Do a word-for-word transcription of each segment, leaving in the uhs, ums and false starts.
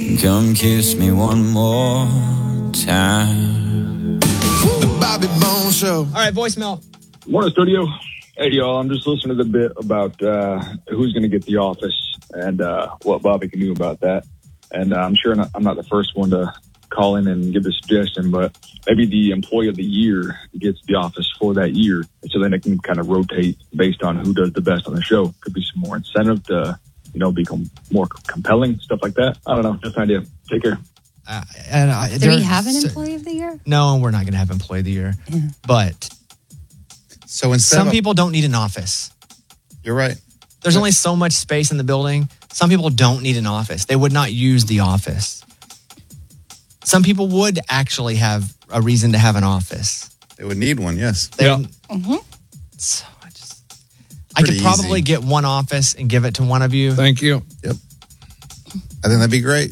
Come kiss me one more time. The Bobby Bones Show. All right, voicemail. Morning, studio. Hey, y'all, I'm just listening to the bit about uh, who's going to get the office and uh, what Bobby can do about that. And uh, I'm sure not, I'm not the first one to call in and give a suggestion, but maybe the employee of the year gets the office for that year. So then it can kind of rotate based on who does the best on the show. Could be some more incentive to, you know, become more compelling, stuff like that. I don't know. Just an idea. Take care. Uh, and I, Do we have an employee of the year? No, we're not going to have employee of the year. Yeah. But so instead some of, people don't need an office. You're right. There's only so much space in the building. Some people don't need an office. They would not use the office. Some people would actually have a reason to have an office. They would need one, yes. They yeah. would, mm-hmm. So I just, I could probably easy. get one office and give it to one of you. Thank you. Yep. I think that'd be great.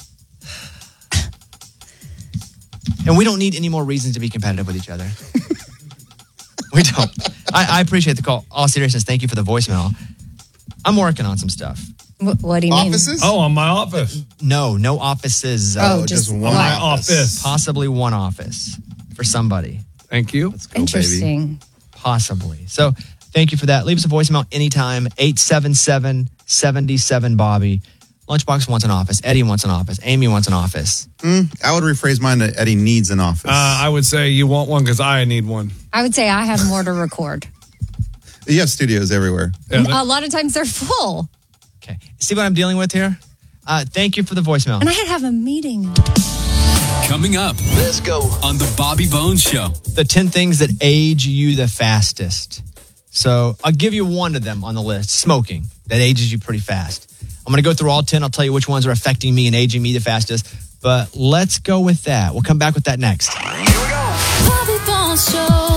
And we don't need any more reasons to be competitive with each other. We don't. I, I appreciate the call. All seriousness, thank you for the voicemail. I'm working on some stuff. What, what do you Offices? mean? Oh, on my office. No, no offices. Oh, uh, just, just one. My office. Possibly one office for somebody. Thank you. Let's go, Interesting. baby. Possibly. So thank you for that. Leave us a voicemail anytime. eight seven seven, seven seven, Bobby. Lunchbox wants an office. Eddie wants an office. Amy wants an office. Mm, I would rephrase mine to Eddie needs an office. Uh, I would say you want one because I need one. I would say I have more to record. You have studios everywhere. Yeah, A lot of times they're full. Okay. See what I'm dealing with here? Uh, thank you for the voicemail. And I had to have a meeting. Coming up. Let's go. On the Bobby Bones Show. The ten things that age you the fastest. So I'll give you one of them on the list. Smoking. That ages you pretty fast. I'm going to go through all ten. I'll tell you which ones are affecting me and aging me the fastest. But let's go with that. We'll come back with that next. Here we go. Bobby Bones Show.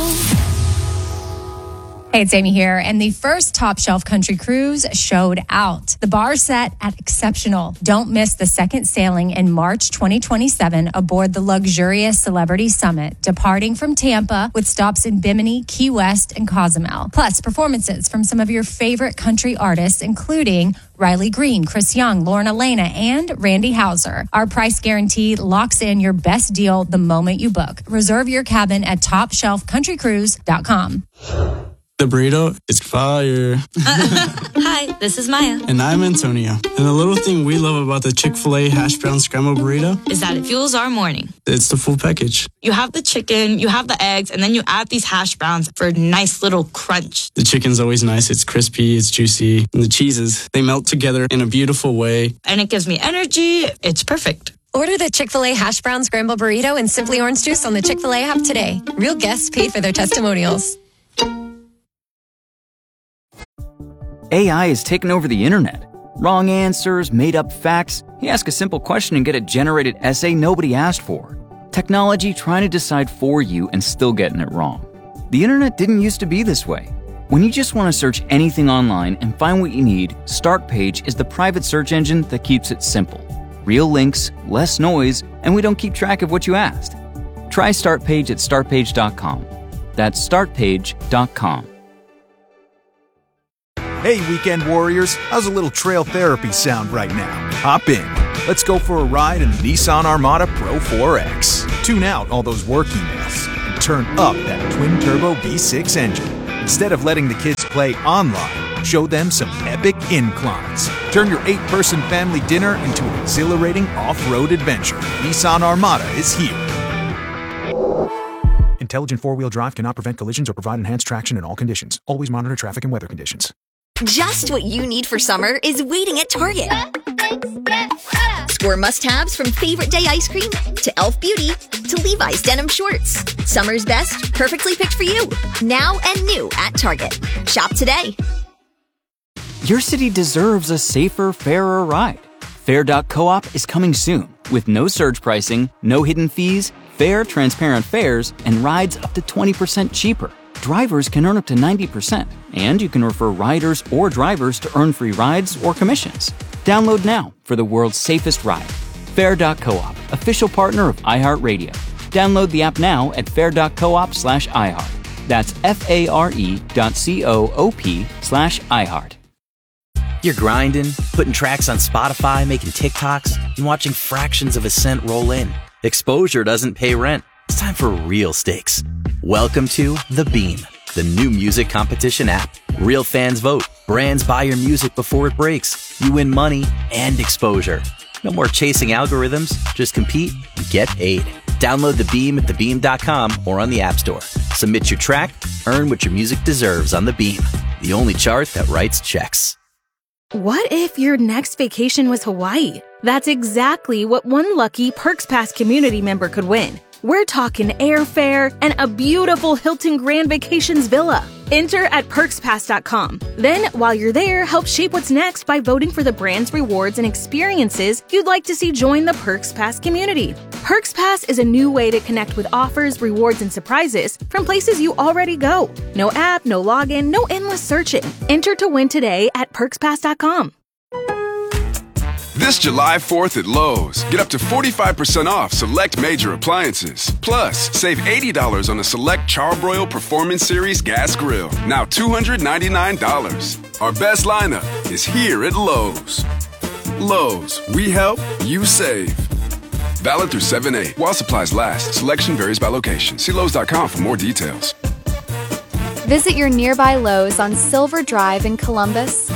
Hey, it's Amy here, and the first Top Shelf Country Cruise showed out. The bar set at exceptional. Don't miss the second sailing in March twenty twenty-seven aboard the luxurious Celebrity Summit, departing from Tampa with stops in Bimini, Key West, and Cozumel. Plus, performances from some of your favorite country artists, including Riley Green, Chris Young, Lauren Elena, and Randy Houser. Our price guarantee locks in your best deal the moment you book. Reserve your cabin at top shelf country cruise dot com. The burrito is fire. Hi, this is Maya. And I'm Antonio. And the little thing we love about the Chick-fil-A hash brown scrambled burrito is that it fuels our morning. It's the full package. You have the chicken, you have the eggs, and then you add these hash browns for a nice little crunch. The chicken's always nice. It's crispy, it's juicy. And the cheeses, they melt together in a beautiful way. And it gives me energy. It's perfect. Order the Chick-fil-A hash brown scrambled burrito and Simply Orange Juice on the Chick-fil-A app today. Real guests pay for their testimonials. A I has taken over the internet. Wrong answers, made-up facts. You ask a simple question and get a generated essay nobody asked for. Technology trying to decide for you and still getting it wrong. The internet didn't used to be this way. When you just want to search anything online and find what you need, Startpage is the private search engine that keeps it simple. Real links, less noise, and we don't keep track of what you asked. Try Startpage at start page dot com. That's start page dot com. Hey, weekend warriors, how's a little trail therapy sound right now? Hop in. Let's go for a ride in the Nissan Armada Pro four X. Tune out all those work emails and turn up that twin-turbo V six engine. Instead of letting the kids play online, show them some epic inclines. Turn your eight-person family dinner into an exhilarating off-road adventure. Nissan Armada is here. Intelligent four-wheel drive cannot prevent collisions or provide enhanced traction in all conditions. Always monitor traffic and weather conditions. Just what you need for summer is waiting at Target. Score must-haves from Favorite Day ice cream to Elf Beauty to Levi's denim shorts. Summer's best, perfectly picked for you. Now and new at Target. Shop today. Your city deserves a safer, fairer ride. Fair dot coop is coming soon with no surge pricing, no hidden fees, fair, transparent fares, and rides up to twenty percent cheaper. Drivers can earn up to ninety percent, and you can refer riders or drivers to earn free rides or commissions. Download now for the world's safest ride. Fair dot coop, official partner of iHeartRadio. Download the app now at fair dot coop slash iHeart. That's F-A-R-E dot C-O-O-P slash iHeart. You're grinding, putting tracks on Spotify, making TikToks. and watching fractions of a cent roll in. Exposure doesn't pay rent. It's time for real stakes. Welcome to The Beam, the new music competition app. Real fans vote. Brands buy your music before it breaks. You win money and exposure. No more chasing algorithms. Just compete and get paid. Download The Beam at the beam dot com or on the App Store. Submit your track, earn what your music deserves on The Beam, the only chart that writes checks. What if your next vacation was Hawaii? That's exactly what one lucky Perks Pass community member could win. We're talking airfare and a beautiful Hilton Grand Vacations villa. Enter at perks pass dot com. Then, while you're there, help shape what's next by voting for the brands, rewards, and experiences you'd like to see join the Perks Pass community. Perks Pass is a new way to connect with offers, rewards, and surprises from places you already go. No app, no login, no endless searching. Enter to win today at perks pass dot com. This July fourth at Lowe's, get up to forty-five percent off select major appliances. Plus, save eighty dollars on a select Charbroil Performance Series gas grill, now two hundred ninety-nine dollars. Our best lineup is here at Lowe's. Lowe's, we help, you save. Valid through seven eight. While supplies last, selection varies by location. See Lowe's dot com for more details. Visit your nearby Lowe's on Silver Drive in Columbus.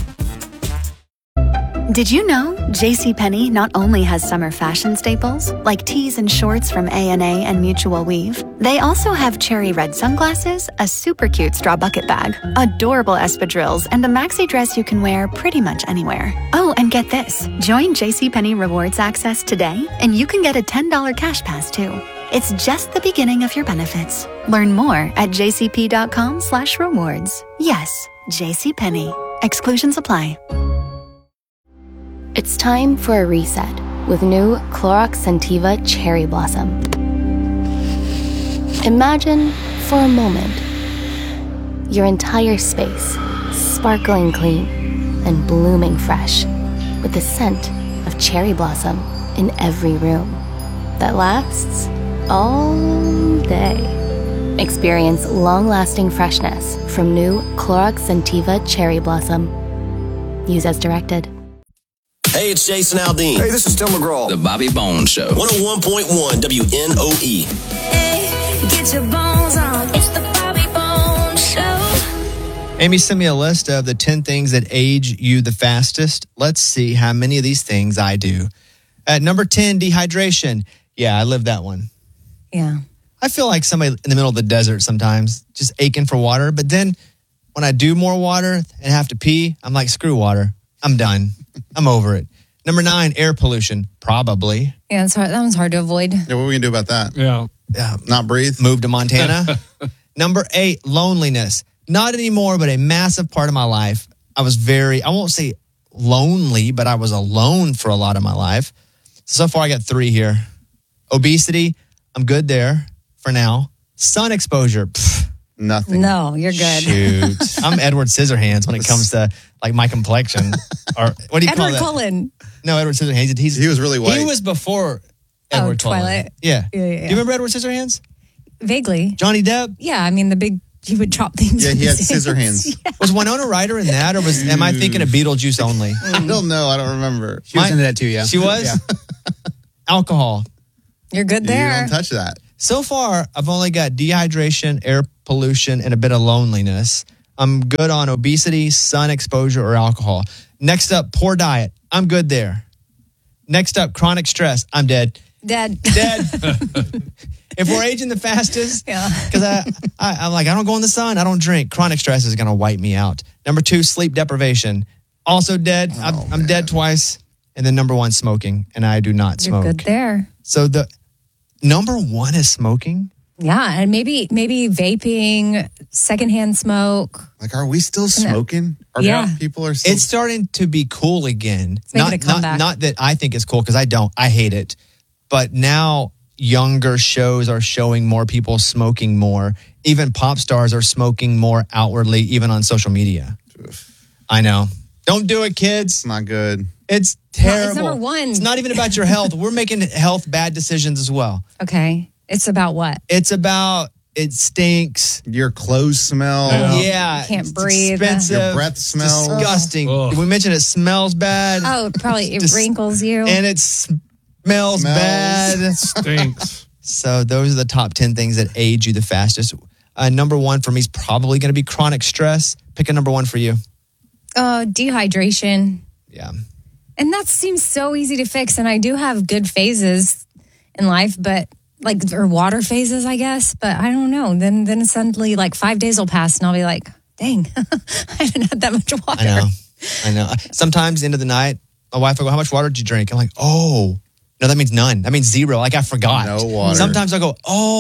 Did you know JCPenney not only has summer fashion staples, like tees and shorts from A and A and Mutual Weave, they also have cherry red sunglasses, a super cute straw bucket bag, adorable espadrilles, and a maxi dress you can wear pretty much anywhere. Oh, and get this. Join JCPenney Rewards Access today, and you can get a ten dollars cash pass, too. It's just the beginning of your benefits. Learn more at jcp.com slash rewards. Yes, JCPenney. Exclusions apply. It's time for a reset with new Clorox Scentiva Cherry Blossom. Imagine, for a moment, your entire space sparkling clean and blooming fresh with the scent of cherry blossom in every room that lasts all day. Experience long-lasting freshness from new Clorox Scentiva Cherry Blossom. Use as directed. Hey, it's Jason Aldean. Hey, this is Tim McGraw. The Bobby Bones Show. one oh one point one W N O E. Hey, get your bones on. It's the Bobby Bones Show. Amy sent me a list of the ten things that age you the fastest. Let's see how many of these things I do. At number ten, dehydration. Yeah, I live that one. Yeah. I feel like somebody in the middle of the desert sometimes, just aching for water. But then when I do more water and have to pee, I'm like, screw water. I'm done. I'm over it. Number nine, air pollution. Probably. Yeah, it's hard. That one's hard to avoid. Yeah, what are we going to do about that? Yeah. Yeah. Not breathe? Move to Montana. Number eight, loneliness. Not anymore, but a massive part of my life. I was very, I won't say lonely, but I was alone for a lot of my life. So far, I got three here. Obesity. I'm good there for now. Sun exposure. Pfft. Nothing. No, you're good. Shoot. I'm Edward Scissorhands when it comes to like my complexion. Or what do you Edward call that? Cullen. No, Edward Scissorhands. He's, he was really white. He was before Edward oh, Cullen. Twilight. Yeah. Yeah, yeah, yeah. Do you remember Edward Scissorhands? Vaguely. Johnny Depp? Yeah, I mean the big, he would chop things. Yeah, with he had his scissor hands. hands. Yeah. Was Winona Ryder in that, or was am I thinking of Beetlejuice only? I don't know. I don't remember. She was My- into that too, yeah. She was? Yeah. Alcohol. You're good You there. don't touch that. So far, I've only got dehydration, air pollution, and a bit of loneliness. I'm good on obesity, sun exposure, or alcohol. Next up, poor diet. I'm good there. Next up, chronic stress. I'm dead. Dead. Dead. If we're aging the fastest, Yeah. because I, I, I'm like, I don't go in the sun. I don't drink. Chronic stress is going to wipe me out. Number two, sleep deprivation. Also dead. I'm, Oh, I'm dead twice. And then number one, smoking. And I do not You're smoke. good there. So the number one is smoking. Yeah, and maybe maybe vaping, secondhand smoke. Like, are we still smoking? Are Yeah. people are still It's starting to be cool again. making Not, a comeback. not, not that I think it's cool because I don't. I hate it. But now younger shows are showing more people smoking more. Even pop stars are smoking more outwardly, even on social media. I know. Don't do it, kids. not good. It's No, terrible. it's number one. It's not even about your health. We're making health bad decisions as well. Okay. It's about what? It's about It stinks. Your clothes smell. Yeah. yeah. You can't it's breathe. Expensive. Your breath smells. Disgusting. Ugh. Did we mention it smells bad? Oh, probably it Just- wrinkles you. And it smells, Smells. bad. Stinks. So those are the top ten things that age you the fastest. Uh, number one for me is probably going to be chronic stress. Pick a number one for you. Oh, dehydration. Yeah. And that seems so easy to fix. And I do have good phases in life, but like, or water phases, I guess. But I don't know. Then then suddenly like five days will pass and I'll be like, dang, I haven't had that much water. I know. I know. Sometimes end of the night, my wife will go, how much water did you drink? I'm like, oh, no, that means none. That means zero. Like I forgot. No water. Sometimes I go,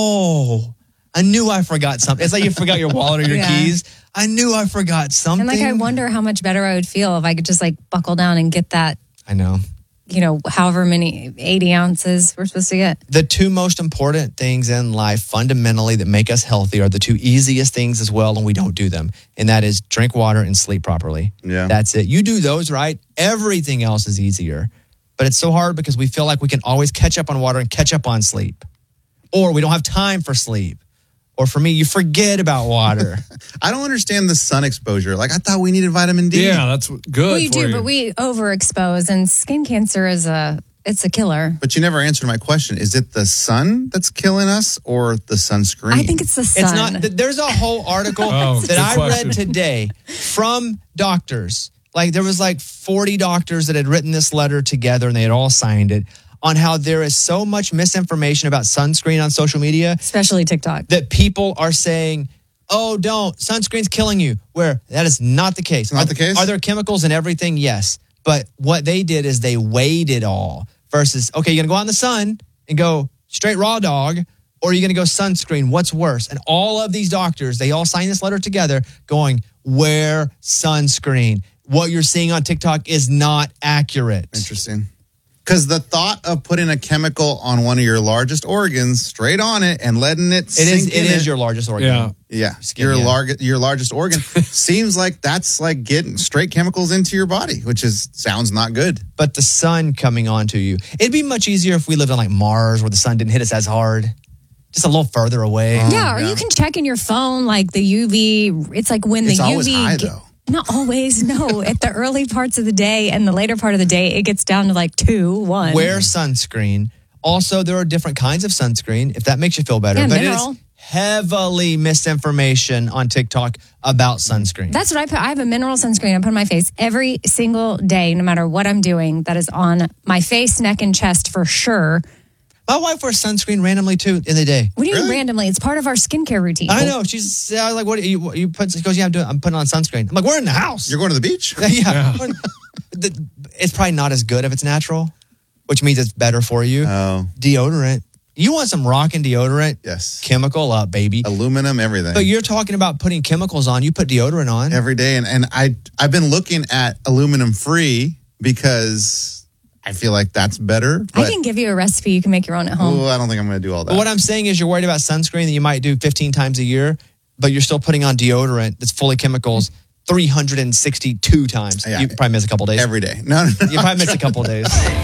oh, I knew I forgot something. It's like you forgot your wallet or your Yeah. keys. I knew I forgot something. And like, I wonder how much better I would feel if I could just like buckle down and get that, I know. you know, however many eighty ounces we're supposed to get. The two most important things in life fundamentally that make us healthy are the two easiest things as well, and we don't do them. And that is drink water and sleep properly. Yeah. That's it. You do those right, everything else is easier. But it's so hard because we feel like we can always catch up on water and catch up on sleep. Or we don't have time for sleep. Or for me, you forget about water. I don't understand the sun exposure. Like, I thought we needed vitamin D. Yeah, that's good. We for do, you. but we overexpose, and skin cancer is a it's a killer. But you never answered my question. Is it the sun that's killing us or the sunscreen? I think it's the sun. It's not. th- There's a whole article Oh, that good I question. read today from doctors. Like there was like forty doctors that had written this letter together, and they had all signed it on how there is so much misinformation about sunscreen on social media, especially TikTok, that people are saying, "Oh, don't sunscreen's killing you." Where that is not the case. Not are, the case? Are there chemicals in everything? Yes, but what they did is they weighed it all. Versus, okay, you're gonna go out in the sun and go straight raw dog, or you're gonna go sunscreen. What's worse? And all of these doctors, they all signed this letter together, going, wear sunscreen. What you're seeing on TikTok is not accurate. Interesting. Because the thought of putting a chemical on one of your largest organs, straight on it, and letting it It sink is. in It is your largest organ. Yeah. yeah, Skin, your yeah. large your largest organ seems like that's like getting straight chemicals into your body, which is sounds not good. But the sun coming onto you, it'd be much easier if we lived on like Mars, where the sun didn't hit us as hard, just a little further away. Yeah, or you can check in your phone like the U V. It's like when the It's U V. always high, ge- though. Not always. No, at the early parts of the day and the later part of the day, it gets down to like two, one. Wear sunscreen. Also, there are different kinds of sunscreen, if that makes you feel better. Yeah, but mineral. it is heavily misinformation on TikTok about sunscreen. That's what I put. I have a mineral sunscreen I put on my face every single day, no matter what I'm doing. That is on my face, neck, and chest for sure. My wife wears sunscreen randomly too in the day. What do you mean randomly? It's part of our skincare routine. I know. She's uh, like, "What you you put?" She goes, "Yeah, I'm doing. I'm putting on sunscreen." I'm like, "We're in the house. You're going to the beach? yeah." The- it's probably not as good if it's natural, which means it's better for you. Oh, Deodorant. You want some rockin' deodorant? yes. Chemical up, baby. Aluminum, everything. But you're talking about putting chemicals on. You put deodorant on. every day, and and I I've been looking at aluminum free because I feel like that's better. I But can give you a recipe you can make your own at home. ooh, I don't think I'm going to do all that. But what I'm saying is you're worried about sunscreen that you might do fifteen times a year, but you're still putting on deodorant that's full of chemicals three hundred sixty-two times. Yeah. You probably miss a couple days. Every day. No, no, no. You probably miss a couple days.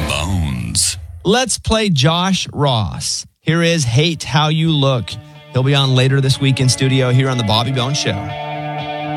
Bones. Let's play Josh Ross. Here is Hate How You Look. He'll be on later this week in studio here on the Bobby Bones Show.